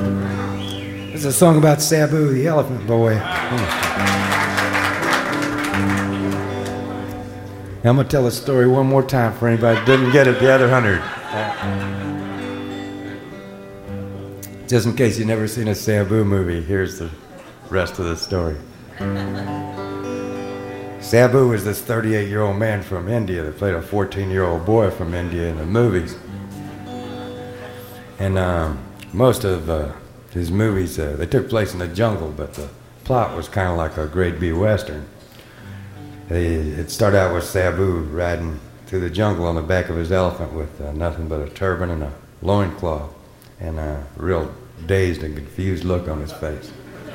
It's a song about Sabu, the elephant boy. I'm going to tell the story one more time for anybody that didn't get it the other 100. Just in case you've never seen a Sabu movie, here's the rest of the story. Sabu was this 38-year-old man from India that played a 14-year-old boy from India in the movies. And most of his movies, they took place in the jungle, but the plot was kind of like a grade B Western. It started out with Sabu riding through the jungle on the back of his elephant with nothing but a turban and a loincloth and a real dazed and confused look on his face.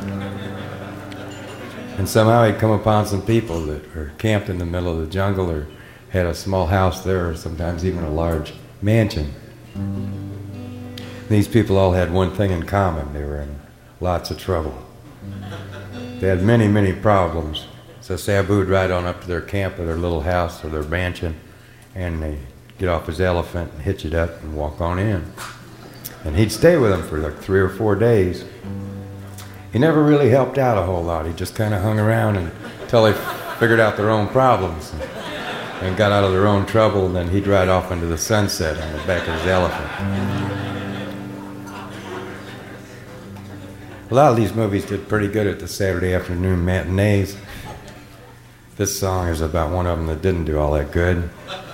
And somehow he'd come upon some people that were camped in the middle of the jungle or had a small house there or sometimes even a large mansion. These people all had one thing in common. They were in lots of trouble. They had many, many problems. So Sabu would ride on up to their camp or their little house or their mansion, and they'd get off his elephant and hitch it up and walk on in. And he'd stay with them for like 3 or 4 days. He never really helped out a whole lot. He just kind of hung around until they figured out their own problems and got out of their own trouble, and then he'd ride off into the sunset on the back of his elephant. A lot of these movies did pretty good at the Saturday afternoon matinees. This song is about one of them that didn't do all that good.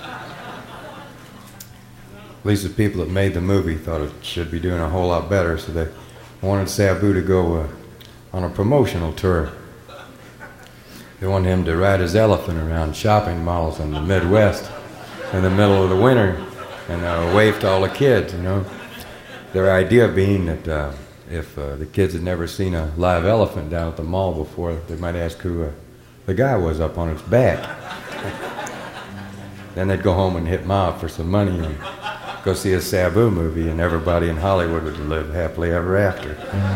At least the people that made the movie thought it should be doing a whole lot better, so they wanted Sabu to go on a promotional tour. They wanted him to ride his elephant around shopping malls in the Midwest in the middle of the winter and wave to all the kids, you know. Their idea being that if the kids had never seen a live elephant down at the mall before, they might ask who the guy was up on its back. Then they'd go home and hit Ma for some money and go see a Sabu movie, and everybody in Hollywood would live happily ever after.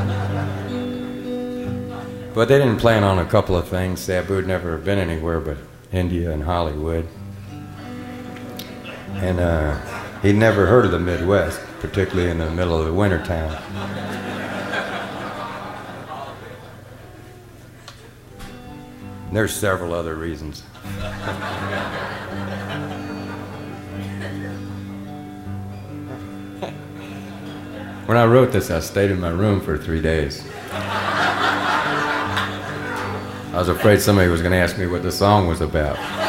But they didn't plan on a couple of things. Sabu had never been anywhere but India and Hollywood. And he'd never heard of the Midwest, particularly in the middle of the wintertime. There's several other reasons. When I wrote this, I stayed in my room for 3 days. I was afraid somebody was going to ask me what the song was about.